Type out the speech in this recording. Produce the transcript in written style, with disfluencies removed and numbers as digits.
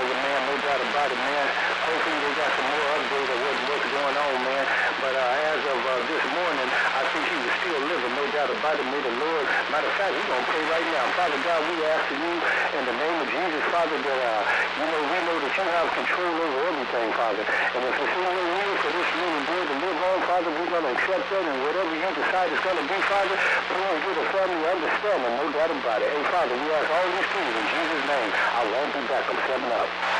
you, man. No doubt about it, man. Hopefully they got some more updates of what's going on, man. But as of this morning, I think he was still living. No doubt about it. May the Lord. Matter of fact, we're going to pray right now. Father God, we ask you in the name of Jesus, Father, that, we know that you have control over everything, Father. And if it's in your will for this little boy to live on, Father, we're going to accept that. And whatever you decide is going to be, Father, please give the family understanding. No doubt about it. Hey, Father, we ask all these things in Jesus' name. I won't be back. I'm 7 up.